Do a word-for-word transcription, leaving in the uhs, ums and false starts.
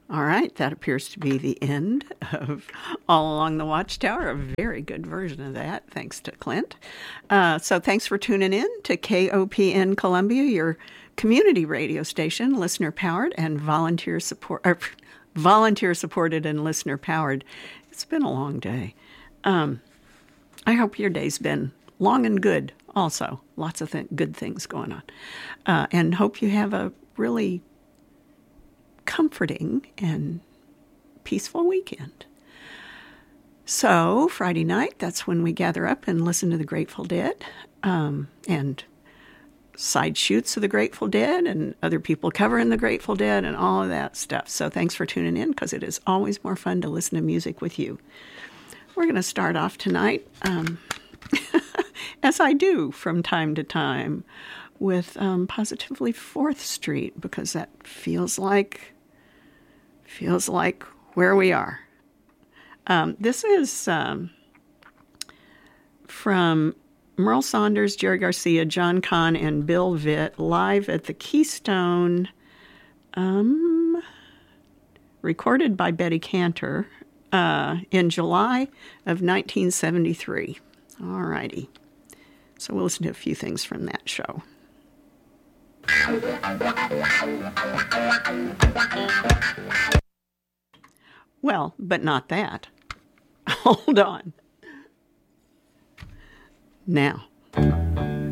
All right, that appears to be the end of All Along the Watchtower, a very good version of that, thanks to Clint. Uh, so thanks for tuning in to K O P N Columbia, your community radio station, listener-powered and volunteer support, or volunteer-supported and listener-powered. It's been a long day. Um, I hope your day's been long and good also. Lots of th- good things going on. Uh, and hope you have a really comforting and peaceful weekend. So Friday night, that's when we gather up and listen to the Grateful Dead, um, and side shoots of the Grateful Dead and other people covering the Grateful Dead and all of that stuff. So thanks for tuning in, because it is always more fun to listen to music with you. We're going to start off tonight, um, as I do from time to time, with um, Positively Fourth Street, because that feels like Feels like where we are. Um, this is um, from Merle Saunders, Jerry Garcia, John Kahn, and Bill Vitt, live at the Keystone, um, recorded by Betty Cantor uh, in July of nineteen seventy-three. All righty. So we'll listen to a few things from that show. Well, but not that. Hold on. Now.